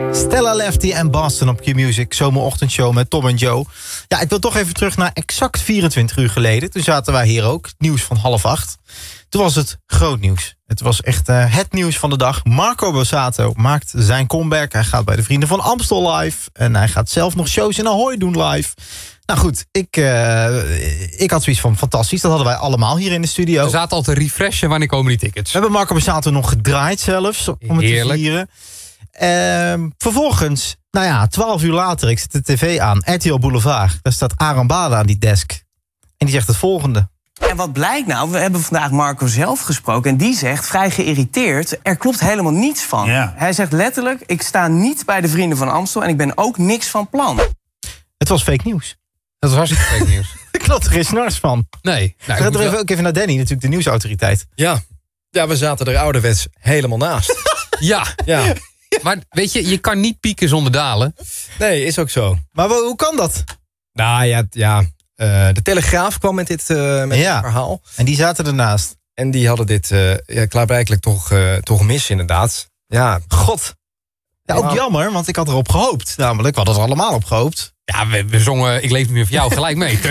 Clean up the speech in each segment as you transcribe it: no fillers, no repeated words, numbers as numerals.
Stella Lefty en Boston op Q-Music. Zomerochtendshow met Tom en Joe. Ja, ik wil toch even terug naar exact 24 uur geleden. Toen zaten wij hier ook. Nieuws van 7:30. Toen was het groot nieuws. Het was echt het nieuws van de dag. Marco Borsato maakt zijn comeback. Hij gaat bij de Vrienden van Amstel live. En hij gaat zelf nog shows in Ahoy doen live. Nou goed, ik had zoiets van fantastisch. Dat hadden wij allemaal hier in de studio. We zaten al te refreshen, wanneer komen die tickets? We hebben Marco Borsato nog gedraaid zelfs. Om het te vieren. Vervolgens, 12 uur later, ik zet de tv aan. RTL Boulevard, daar staat Aram Bade aan die desk. En die zegt het volgende. En wat blijkt nou? We hebben vandaag Marco zelf gesproken. En die zegt, vrij geïrriteerd, er klopt helemaal niets van. Ja. Hij zegt letterlijk, ik sta niet bij de Vrienden van Amstel. En ik ben ook niks van plan. Het was fake nieuws. Dat was hartstikke fake nieuws. Er klopt er geen snars van. Nee. Nou, we gaan ook even naar Danny, natuurlijk de nieuwsautoriteit. Ja, we zaten er ouderwets helemaal naast. Ja. Maar weet je kan niet pieken zonder dalen. Nee, is ook zo. Maar hoe kan dat? Nou ja, de Telegraaf kwam met dit verhaal. En die zaten ernaast. En die hadden dit klaarblijkelijk toch mis, inderdaad. Ja, god. Ja, ook jammer, want ik had erop gehoopt. Namelijk, we hadden er allemaal op gehoopt. Ja, we zongen Ik leef niet meer voor jou gelijk mee.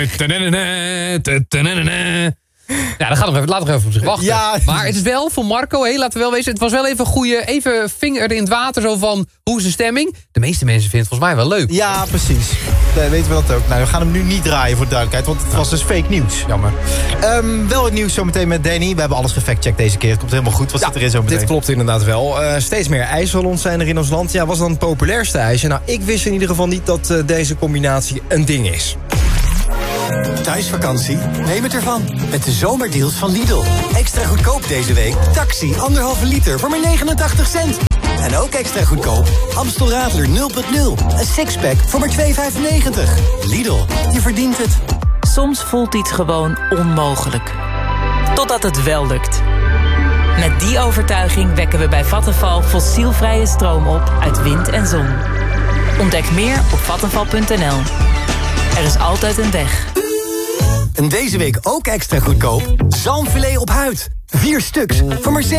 Ja, dan gaat laten we even op zich wachten. Ja. Maar het is wel voor Marco, laten we wel wezen, het was wel even een goede, even vinger in het water zo van, hoe is de stemming? De meeste mensen vinden het volgens mij wel leuk. Ja, precies. Weten we dat ook. Nou, we gaan hem nu niet draaien voor de duidelijkheid, want het was dus fake nieuws. Jammer. Wel het nieuws zometeen met Danny. We hebben alles gefactcheckt deze keer. Het komt helemaal goed. Wat zit erin zometeen? Dit klopt inderdaad wel. Steeds meer ijssalons zijn er in ons land. Ja, was dan het populairste ijsje? Nou, ik wist in ieder geval niet dat deze combinatie een ding is. Thuisvakantie? Neem het ervan. Met de zomerdeals van Lidl. Extra goedkoop deze week. Taxi 1,5 liter voor maar 89 cent. En ook extra goedkoop. Amstel Radler 0.0. Een sixpack voor maar 2,95. Lidl, je verdient het. Soms voelt iets gewoon onmogelijk. Totdat het wel lukt. Met die overtuiging wekken we bij Vattenfall fossielvrije stroom op uit wind en zon. Ontdek meer op vattenfall.nl. Er is altijd een weg. En deze week ook extra goedkoop. Zalmfilet op huid. 4 stuks voor maar 7,99.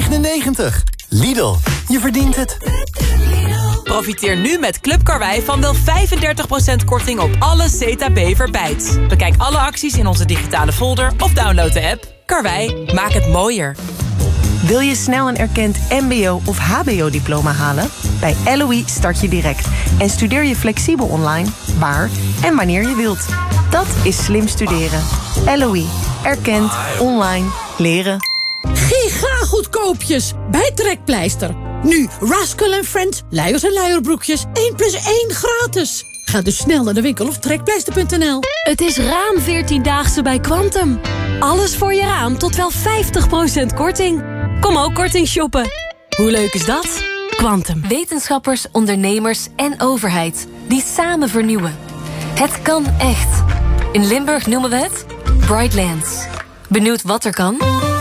Lidl, je verdient het. Profiteer nu met Club Karwei van wel 35% korting op alle ZB Verbijt. Bekijk alle acties in onze digitale folder of download de app. Karwei, maak het mooier. Wil je snel een erkend mbo- of hbo-diploma halen? Bij LOE start je direct en studeer je flexibel online, waar en wanneer je wilt. Dat is slim studeren. LOE, erkend, online, leren. Giga goedkoopjes bij Trekpleister. Nu Rascal & Friends, luiers en luierbroekjes, 1+1 gratis. Ga dus snel naar de winkel of trekpleister.nl. Het is raam 14-daagse bij Quantum. Alles voor je raam tot wel 50% korting. Kom ook korting shoppen. Hoe leuk is dat? Quantum. Wetenschappers, ondernemers en overheid die samen vernieuwen. Het kan echt. In Limburg noemen we het Brightlands. Benieuwd wat er kan?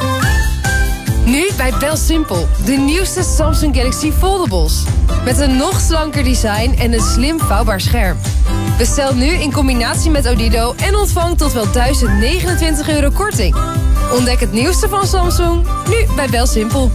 Nu bij BelSimpel, de nieuwste Samsung Galaxy Foldables. Met een nog slanker design en een slim vouwbaar scherm. Bestel nu in combinatie met Odido en ontvang tot wel €1029 korting. Ontdek het nieuwste van Samsung, nu bij BelSimpel.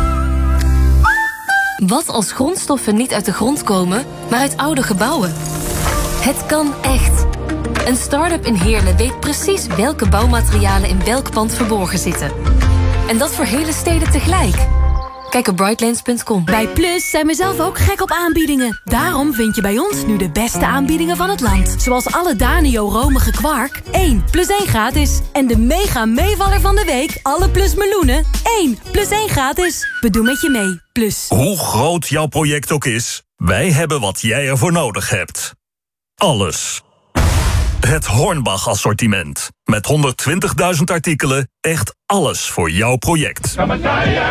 Wat als grondstoffen niet uit de grond komen, maar uit oude gebouwen? Het kan echt. Een start-up in Heerlen weet precies welke bouwmaterialen in welk pand verborgen zitten. En dat voor hele steden tegelijk. Kijk op brightlands.com. Bij Plus zijn we zelf ook gek op aanbiedingen. Daarom vind je bij ons nu de beste aanbiedingen van het land. Zoals alle Danio romige kwark, 1+1 gratis. En de mega meevaller van de week, alle Plus meloenen, 1+1 gratis. We doen met je mee, Plus. Hoe groot jouw project ook is, wij hebben wat jij ervoor nodig hebt. Alles. Het Hornbach-assortiment. Met 120.000 artikelen, echt alles voor jouw project.